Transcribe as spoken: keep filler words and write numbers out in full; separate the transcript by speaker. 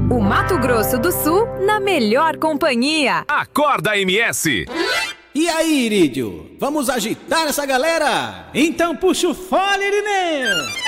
Speaker 1: O Mato Grosso do Sul na melhor companhia.
Speaker 2: Acorda, M S!
Speaker 3: E aí, Irídio? Vamos agitar essa galera?
Speaker 4: Então puxa o fole, Irineu!